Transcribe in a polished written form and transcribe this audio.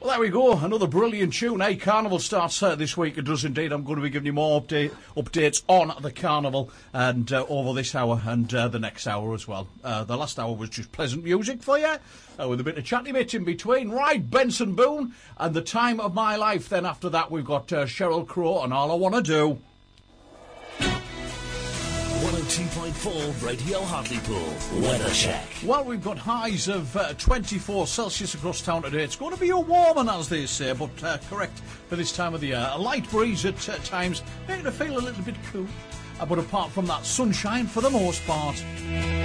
Well, there we go. Another brilliant tune. Hey, Carnival starts this week. It does indeed. I'm going to be giving you more updates on the Carnival and over this hour and the next hour as well. The last hour was just pleasant music for you with a bit of chatty bit in between. Right, Benson Boone and The Time of My Life. Then after that, we've got Sheryl Crow and All I Want to Do. 102.4 Radio Hartlepool Weather Check. Well, we've got highs of 24 Celsius across town today. It's going to be a warm one, as they say, but correct for this time of the year. A light breeze at times, making it feel a little bit cool. But apart from that, sunshine for the most part.